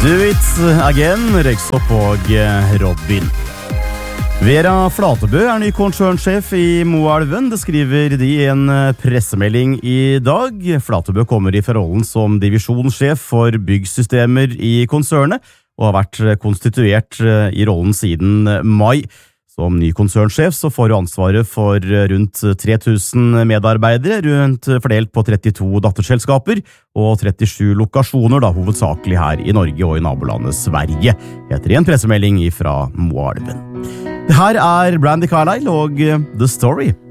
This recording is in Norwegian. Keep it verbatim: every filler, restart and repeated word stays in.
Do it again, Røyksopp og Robin. Vera Flatebø er ny konsernsjef i Moelven, det skriver de i en pressemelding i dag. Flatebø kommer i rollen som divisjonssjef for byggsystemer i konsernet, og har vært konstituert i rollen siden mai. Som ny konsernsjef så får du ansvaret for rundt tre tusen medarbeidere, rundt fordelt på trettito datterselskaper og trettisju lokasjoner, da hovedsakelig her i Norge og i nabolandet Sverige, heter i en pressemelding fra Moelven. Her er Brandi Carlile og The Story.